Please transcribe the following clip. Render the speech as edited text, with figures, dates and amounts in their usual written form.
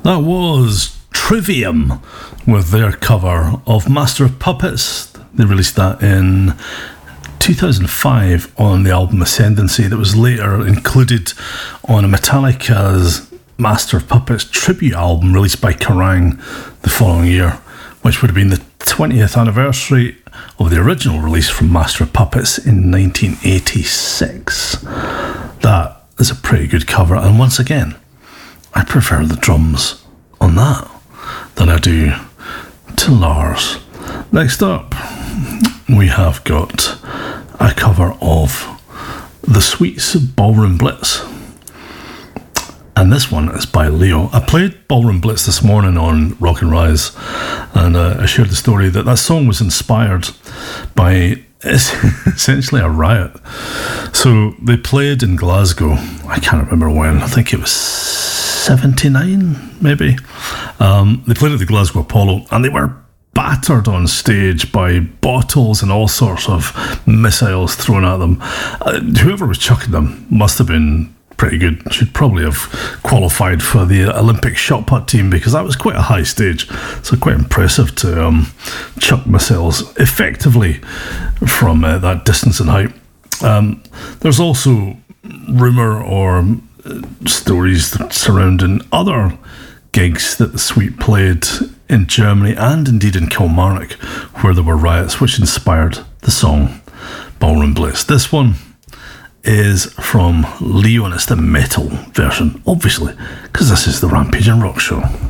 That was Trivium with their cover of Master of Puppets. They released that in 2005 on the album Ascendancy, that was later included on a Metallica's Master of Puppets tribute album released by Kerrang! The following year, which would have been the 20th anniversary of the original release from Master of Puppets in 1986. That is a pretty good cover, and once again, I prefer the drums on that than I do to Lars. Next up, we have got a cover of The Sweets of Ballroom Blitz, and this one is by Leo. I played Ballroom Blitz this morning on Rock and Rise, and I shared the story that song was inspired by essentially a riot. So they played in Glasgow, I can't remember when, I think it was 79 maybe. They played at the Glasgow Apollo, and they were battered on stage by bottles and all sorts of missiles thrown at them. Whoever was chucking them must have been pretty good. Should probably have qualified for the Olympic shot put team, because that was quite a high stage, so quite impressive to chuck missiles effectively from that distance and height. There's also rumour or stories surrounding other gigs that the Sweet played in Germany and indeed in Kilmarnock, where there were riots, which inspired the song Ballroom Blitz. This one is from Leo, and it's the metal version, obviously, because this is the Rampage and Rock Show.